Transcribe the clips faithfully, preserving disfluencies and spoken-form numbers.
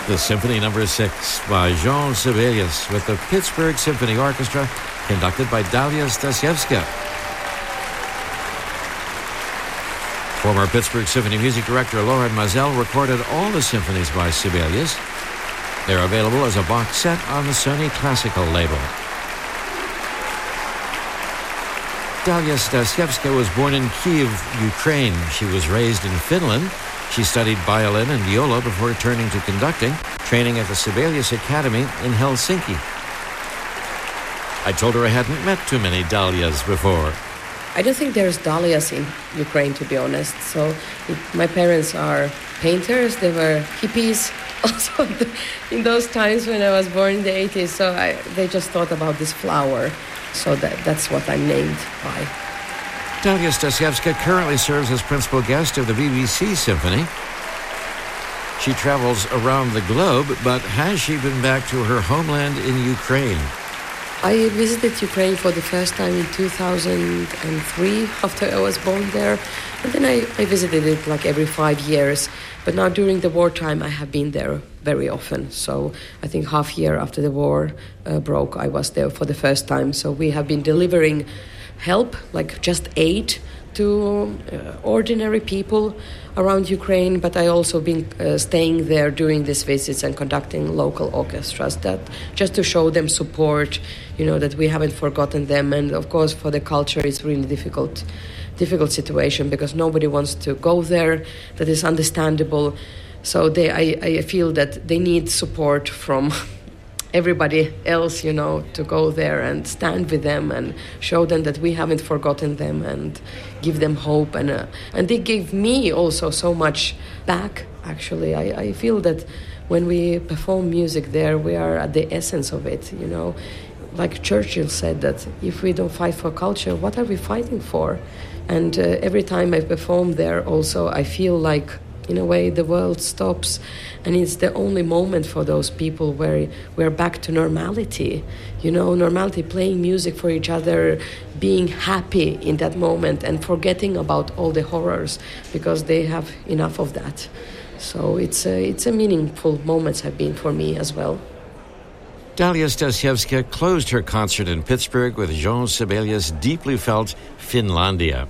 The Symphony Number Six by Jean Sibelius with the Pittsburgh Symphony Orchestra, conducted by Dalia Stasiewska. Former Pittsburgh Symphony music director Lauren Mazel recorded all the symphonies by Sibelius. They're available as a box set on the Sony Classical label. Dalia Stasiewska was born in Kyiv, Ukraine. She was raised in Finland. She studied violin and viola before turning to conducting, training at the Sibelius Academy in Helsinki. I told her I hadn't met too many Dalias before. I don't think there's Dalias in Ukraine, to be honest. So it, my parents are painters. They were hippies also in those times when I was born in the eighties. So I, they just thought about this flower. So that, that's what I'm named by. Dalia Stasiewska currently serves as principal guest of the B B C Symphony. She travels around the globe, but has she been back to her homeland in Ukraine? I visited Ukraine for the first time in two thousand three, after I was born there. And then I, I visited it like every five years. But now during the wartime, I have been there very often. So I think half year after the war uh, broke, I was there for the first time. So we have been delivering help, like just aid to uh, ordinary people around Ukraine, but I also been uh, staying there during these visits and conducting local orchestras, that just to show them support, you know, that we haven't forgotten them. And of course for the culture it's really difficult difficult situation because nobody wants to go there. That is understandable. So they I, I feel that they need support from everybody else, you know, to go there and stand with them and show them that we haven't forgotten them and give them hope. And uh, and they gave me also so much back, actually. I, I feel that when we perform music there, we are at the essence of it, you know. Like Churchill said that if we don't fight for culture, what are we fighting for? And uh, every time I perform there also, I feel like, in a way, the world stops, and it's the only moment for those people where we're back to normality. You know, normality, playing music for each other, being happy in that moment and forgetting about all the horrors because they have enough of that. So it's a, it's a meaningful moments have been for me as well. Dalia Stasiewska closed her concert in Pittsburgh with Jean Sibelius' deeply felt Finlandia.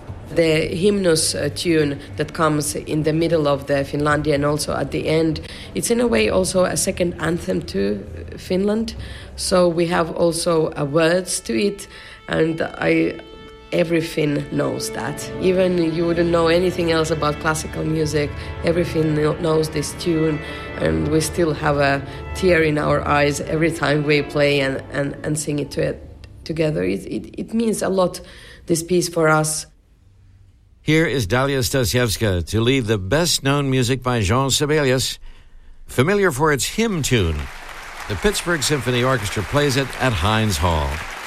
The hymnus uh, tune that comes in the middle of the Finlandia and also at the end, it's in a way also a second anthem to Finland. So we have also uh, words to it, and I, every Finn knows that. Even you wouldn't know anything else about classical music, every Finn knows this tune, and we still have a tear in our eyes every time we play and, and, and sing it, to it together. It, it, it means a lot, this piece, for us. Here is Dalia Stasiewska to lead the best-known music by Jean Sibelius, familiar for its hymn tune. The Pittsburgh Symphony Orchestra plays it at Heinz Hall.